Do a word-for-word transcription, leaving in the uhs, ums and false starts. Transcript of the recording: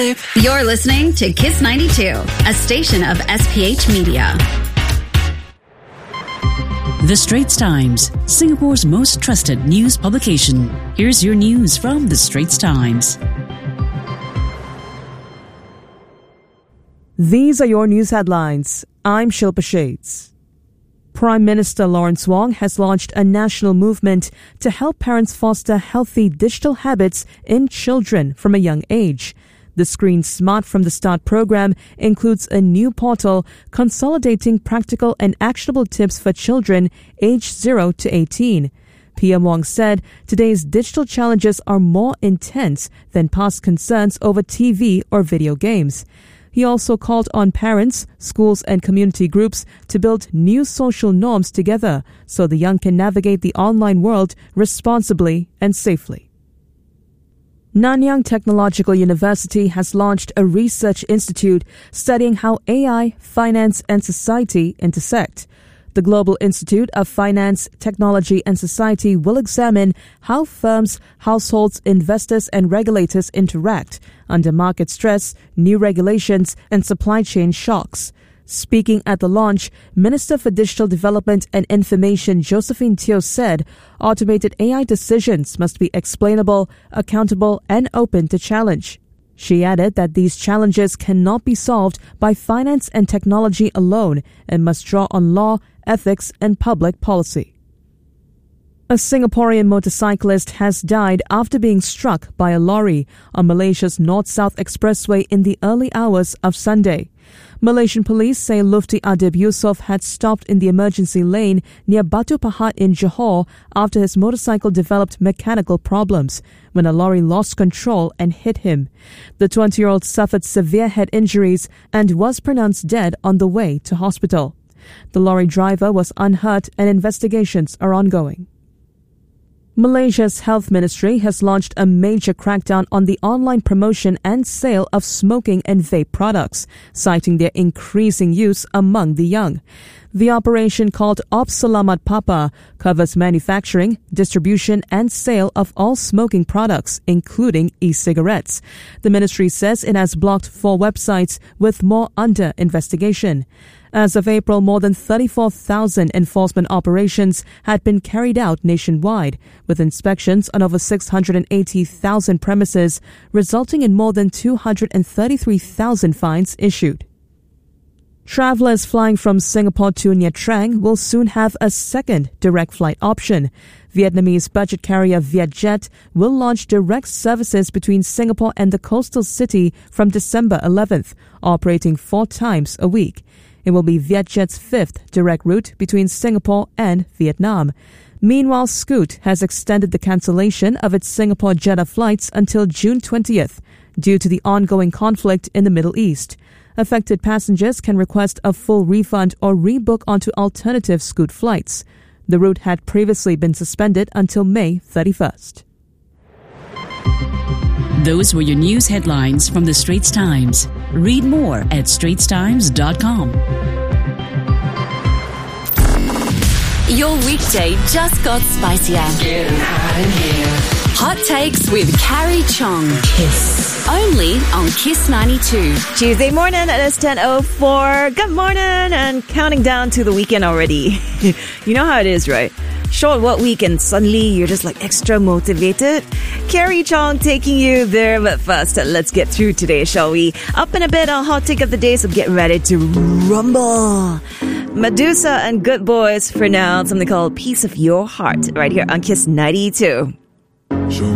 sleep. You're listening to Kiss ninety-two, a station of S P H Media. The Straits Times, Singapore's most trusted news publication. Here's your news from The Straits Times. These are your news headlines. I'm Shilpa Shades. Prime Minister Lawrence Wong has launched a national movement to help parents foster healthy digital habits in children from a young age. The Screen Smart from the Start program includes a new portal consolidating practical and actionable tips for children aged zero to eighteen. P M Wong said today's digital challenges are more intense than past concerns over T V or video games. He also called on parents, schools and community groups to build new social norms together so the young can navigate the online world responsibly and safely. Nanyang Technological University has launched a research institute studying how A I, finance and society intersect. The Global Institute of Finance, Technology and Society will examine how firms, households, investors and regulators interact under market stress, new regulations and supply chain shocks. Speaking at the launch, Minister for Digital Development and Information Josephine Teo said automated A I decisions must be explainable, accountable and open to challenge. She added that these challenges cannot be solved by finance and technology alone and must draw on law, ethics and public policy. A Singaporean motorcyclist has died after being struck by a lorry on Malaysia's North-South Expressway in the early hours of Sunday. Malaysian police say Lufti Adib Yusof had stopped in the emergency lane near Batu Pahat in Johor after his motorcycle developed mechanical problems when a lorry lost control and hit him. The twenty-year-old suffered severe head injuries and was pronounced dead on the way to hospital. The lorry driver was unhurt and investigations are ongoing. Malaysia's Health Ministry has launched a major crackdown on the online promotion and sale of smoking and vape products, citing their increasing use among the young. The operation, called Op Selamat Papa, covers manufacturing, distribution and sale of all smoking products, including e-cigarettes. The ministry says it has blocked four websites with more under investigation. As of April, more than thirty-four thousand enforcement operations had been carried out nationwide, with inspections on over six hundred eighty thousand premises, resulting in more than two hundred thirty-three thousand fines issued. Travellers flying from Singapore to Nha Trang will soon have a second direct flight option. Vietnamese budget carrier Vietjet will launch direct services between Singapore and the coastal city from December eleventh, operating four times a week. It will be Vietjet's fifth direct route between Singapore and Vietnam. Meanwhile, Scoot has extended the cancellation of its Singapore-Jeddah flights until June twentieth due to the ongoing conflict in the Middle East. Affected passengers can request a full refund or rebook onto alternative Scoot flights. The route had previously been suspended until May thirty-first. Those were your news headlines from The Straits Times. Read more at straits times dot com. Your weekday just got spicier. Getting hot in here. Hot Takes with Carrie Chong. Kiss. Only on Kiss ninety-two. Tuesday morning, it is ten oh four. Good morning and counting down to the weekend already. You know how it is, right? Short work week and suddenly you're just like extra motivated. Carrie Chong taking you there, but first let's get through today, shall we? Up in a bit, our hot take of the day, so get ready to rumble. Medusa and Good Boys for now, something called Piece of Your Heart, right here on Kiss ninety-two. Show